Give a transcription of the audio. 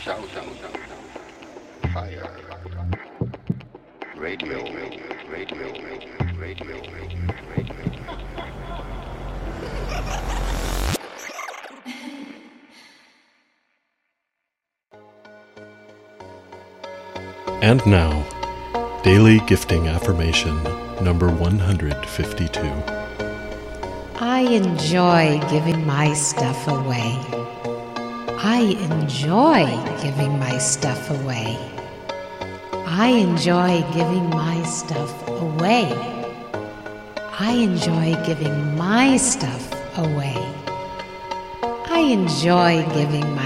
Fire. Radio. And now, Daily Gifting Affirmation number 152. I enjoy giving my stuff away. I enjoy giving my stuff away. I enjoy giving my stuff away. I enjoy giving my stuff away. I enjoy giving my